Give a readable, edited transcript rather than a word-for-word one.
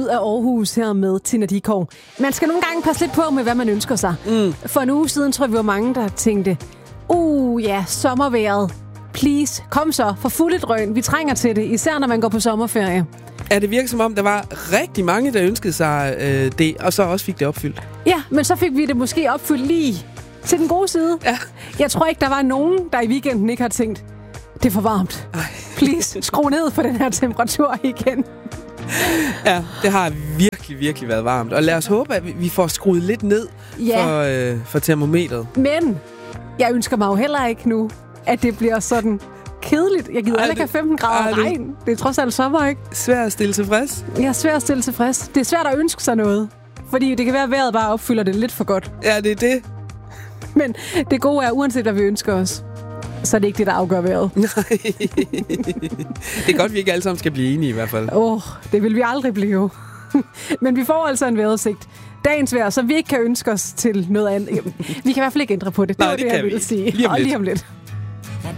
af Aarhus her med Tina Dickow. Man skal nogle gange passe lidt på med, hvad man ønsker sig. For en uge siden tror jeg, vi var mange, der tænkte, ja, sommervejret. Please, kom så, for fuldt drøn. Vi trænger til det, især når man går på sommerferie. Er det virker som om, der var rigtig mange, der ønskede sig det, og så også fik det opfyldt? Ja, men så fik vi det måske opfyldt lige til den gode side. Ja. Jeg tror ikke, der var nogen, der i weekenden ikke har tænkt, det er for varmt. Please, skru ned for den her temperatur igen. Ja, det har virkelig været varmt. Og lad os håbe, at vi får skruet lidt ned for termometret. Men jeg ønsker mig jo heller ikke nu, at det bliver sådan kedeligt. Jeg gider ikke have 15 grader regn. Det er trods alt sommer, ikke? Svært at stille tilfreds. Ja, svært at stille tilfreds. Det er svært at ønske sig noget. Fordi det kan være, at vejret bare opfylder det lidt for godt. Ja, det er det. Men det gode er, uanset hvad vi ønsker os, så er det ikke det, der afgør vejret. Nej. Det er godt, vi ikke alle sammen skal blive enige i hvert fald. Det vil vi aldrig blive. Men vi får altså en vejrudsigt. Dagens vejr, som vi ikke kan ønske os til noget andet. Vi kan i hvert fald ikke ændre på det. Det var det, jeg ville sige. Lige om lidt. Og lige om lidt.